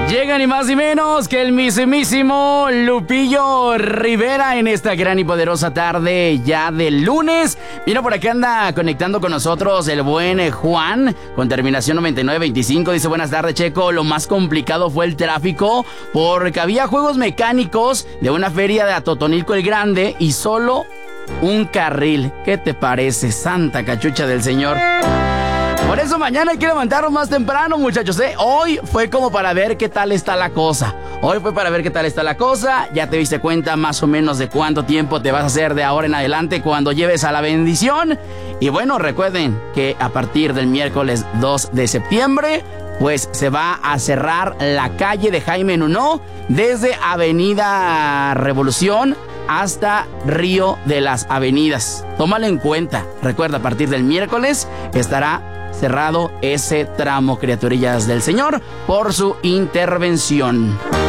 Llega ni más ni menos que el mismísimo Lupillo Rivera en esta gran y poderosa tarde ya del lunes. Vino por acá, anda conectando con nosotros el buen Juan, con terminación 9925. Dice: buenas tardes, Checo. Lo más complicado fue el tráfico, porque había juegos mecánicos de una feria de Atotonilco el Grande y solo un carril. ¿Qué te parece, santa cachucha del Señor? Por eso mañana hay que levantarnos más temprano, muchachos, ¿eh? Hoy fue como para ver qué tal está la cosa. Ya te diste cuenta más o menos de cuánto tiempo te vas a hacer de ahora en adelante cuando lleves a la bendición. Y bueno, recuerden que a partir del miércoles 2 de septiembre, pues se va a cerrar la calle de Jaime Nuno desde Avenida Revolución hasta Río de las Avenidas. Tómalo en cuenta. Recuerda, a partir del miércoles estará cerrado ese tramo, criaturillas del Señor, por su intervención.